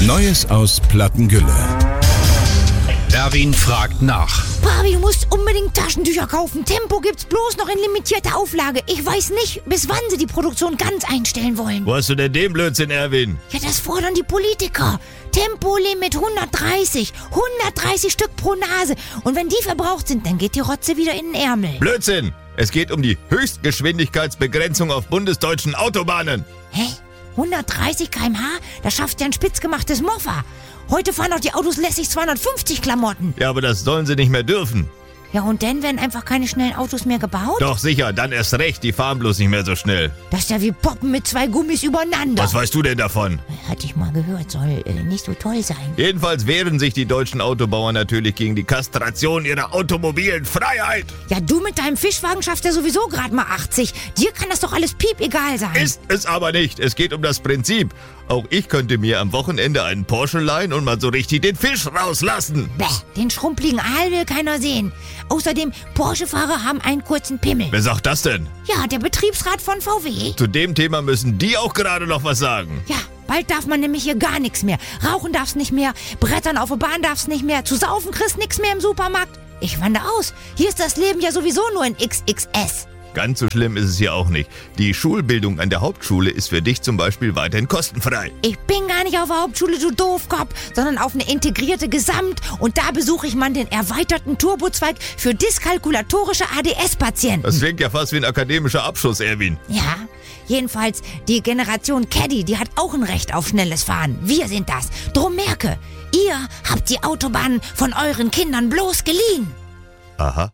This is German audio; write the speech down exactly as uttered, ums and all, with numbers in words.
Neues aus Plattengülle. Erwin fragt nach. Papi, du musst unbedingt Taschentücher kaufen. Tempo gibt's bloß noch in limitierter Auflage. Ich weiß nicht, bis wann sie die Produktion ganz einstellen wollen. Wo hast du denn den Blödsinn, Erwin? Ja, das fordern die Politiker. Tempolimit hundertdreißig. hundertdreißig Stück pro Nase. Und wenn die verbraucht sind, dann geht die Rotze wieder in den Ärmel. Blödsinn! Es geht um die Höchstgeschwindigkeitsbegrenzung auf bundesdeutschen Autobahnen. Hä? hundertdreißig Kilometer pro Stunde? Das schafft ja ein spitzgemachtes Moffa. Heute fahren doch die Autos lässig zweihundertfünfzig Klamotten. Ja, aber das sollen sie nicht mehr dürfen. Ja, und dann werden einfach keine schnellen Autos mehr gebaut? Doch, sicher, dann erst recht, die fahren bloß nicht mehr so schnell. Das ist ja wie Poppen mit zwei Gummis übereinander. Was weißt du denn davon? Hatte ich mal gehört, soll äh, nicht so toll sein. Jedenfalls wehren sich die deutschen Autobauern natürlich gegen die Kastration ihrer automobilen Freiheit. Ja, du mit deinem Fischwagen schaffst ja sowieso gerade mal achtzig. Dir kann das doch alles piep egal sein. Ist es aber nicht. Es geht um das Prinzip. Auch ich könnte mir am Wochenende einen Porsche leihen und mal so richtig den Fisch rauslassen. Bäh, den schrumpeligen Aal will keiner sehen. Außerdem, Porsche-Fahrer haben einen kurzen Pimmel. Wer sagt das denn? Ja, der Betriebsrat von V W. Zu dem Thema müssen die auch gerade noch was sagen. Ja, bald darf man nämlich hier gar nichts mehr. Rauchen darf's nicht mehr, Brettern auf der Bahn darf's nicht mehr, zu saufen kriegst nix mehr im Supermarkt. Ich wandere aus. Hier ist das Leben ja sowieso nur in X X S. Ganz so schlimm ist es hier auch nicht. Die Schulbildung an der Hauptschule ist für dich zum Beispiel weiterhin kostenfrei. Ich bin gar nicht auf der Hauptschule, du Doofkopf, sondern auf eine integrierte Gesamt. Und da besuche ich mal den erweiterten Turbozweig für dyskalkulatorische A D S-Patienten. Das klingt ja fast wie ein akademischer Abschluss, Erwin. Ja, jedenfalls die Generation Caddy, die hat auch ein Recht auf schnelles Fahren. Wir sind das. Drum merke, ihr habt die Autobahnen von euren Kindern bloß geliehen. Aha.